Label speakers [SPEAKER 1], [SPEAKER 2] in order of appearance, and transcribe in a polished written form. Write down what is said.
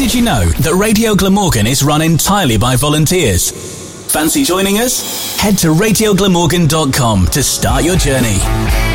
[SPEAKER 1] Did you know that Radio Glamorgan is run entirely by volunteers? Fancy joining us? Head to radioglamorgan.com to start your journey.